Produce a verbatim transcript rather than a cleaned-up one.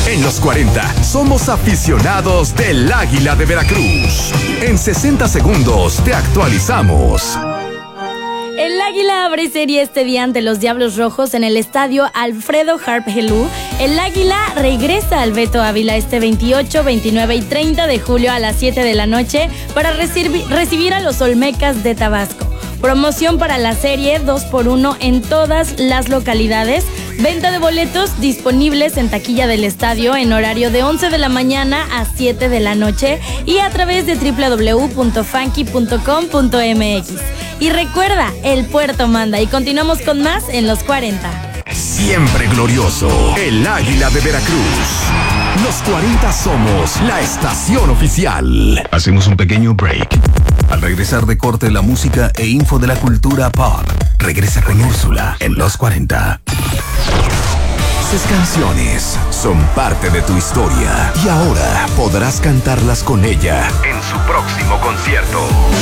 En los cuarenta somos aficionados del Águila de Veracruz. En sesenta segundos te actualizamos. El Águila abre serie este día ante los Diablos Rojos en el estadio Alfredo Harp Helú. El Águila regresa al Beto Ávila este veintiocho, veintinueve y treinta de julio a las siete de la noche para recibir, recibir a los Olmecas de Tabasco. Promoción para la serie dos por uno en todas las localidades. Venta de boletos disponibles en taquilla del estadio en horario de once de la mañana a siete de la noche y a través de doble u doble u doble u punto funky punto com punto m x. Y recuerda, el puerto manda, y continuamos con más en los cuarenta. Siempre glorioso, el Águila de Veracruz. Los cuarenta somos la estación oficial. Hacemos un pequeño break. Al regresar de corte, la música e info de la cultura pop. Regresa con Úrsula en los cuarenta. Sus canciones son parte de tu historia y ahora podrás cantarlas con ella en su próximo concierto.